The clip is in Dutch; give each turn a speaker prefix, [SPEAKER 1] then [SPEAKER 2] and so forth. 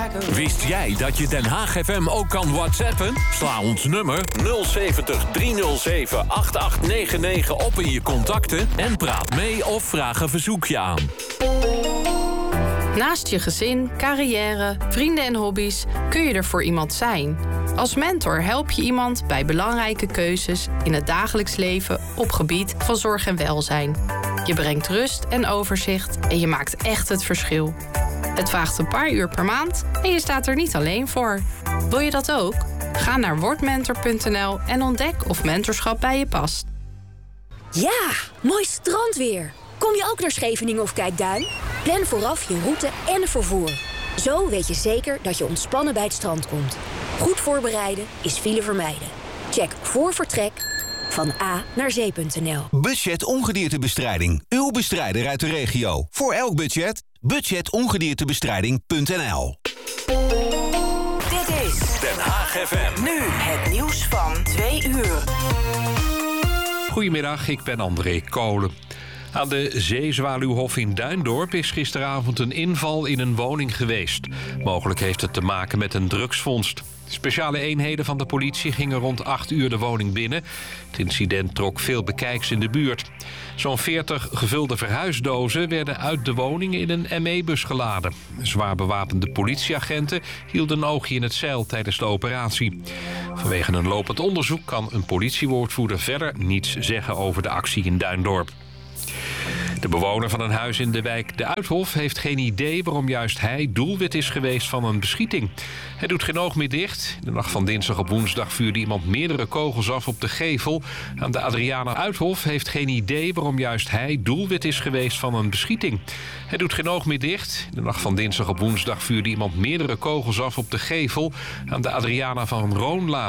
[SPEAKER 1] Wist jij dat je Den Haag FM ook kan whatsappen? Sla ons nummer 070 307 8899 op in je contacten... en praat mee of vraag een verzoekje aan.
[SPEAKER 2] Naast je gezin, carrière, vrienden en hobby's kun je er voor iemand zijn. Als mentor help je iemand bij belangrijke keuzes in het dagelijks leven op gebied van zorg en welzijn. Je brengt rust en overzicht en je maakt echt het verschil. Het vraagt een paar uur per maand en je staat er niet alleen voor. Wil je dat ook? Ga naar wordmentor.nl en ontdek of mentorschap bij je past.
[SPEAKER 3] Ja, mooi strandweer. Kom je ook naar Scheveningen of Kijkduin? Plan vooraf je route en vervoer. Zo weet je zeker dat je ontspannen bij het strand komt. Goed voorbereiden is file vermijden. Check voor vertrek van A naar zee.nl.
[SPEAKER 4] Budget ongediertebestrijding. Uw bestrijder uit de regio. Voor elk budget. Budgetongediertebestrijding.nl.
[SPEAKER 5] Dit is
[SPEAKER 1] Den Haag FM.
[SPEAKER 5] nu het nieuws van 2 uur.
[SPEAKER 6] Goedemiddag, ik ben André Kolen. Aan de Zeezwaluwhof in Duindorp is gisteravond een inval in een woning geweest. Mogelijk heeft het te maken met een drugsvondst. Speciale eenheden van de politie gingen rond 8 uur de woning binnen. Het incident trok veel bekijks in de buurt. Zo'n 40 gevulde verhuisdozen werden uit de woning in een ME-bus geladen. Zwaar bewapende politieagenten hielden een oogje in het zeil tijdens de operatie. Vanwege een lopend onderzoek kan een politiewoordvoerder verder niets zeggen over de actie in Duindorp. De bewoner van een huis in de wijk De Uithof heeft geen idee waarom juist hij doelwit is geweest van een beschieting. Hij doet geen oog meer dicht. In de nacht van dinsdag op woensdag vuurde iemand meerdere kogels af op de gevel. Aan de Adriana Uithof heeft geen idee waarom juist hij doelwit is geweest van een beschieting. Hij doet geen oog meer dicht. In de nacht van dinsdag op woensdag vuurde iemand meerdere kogels af op de gevel. Aan de Adriana van Roonlaan.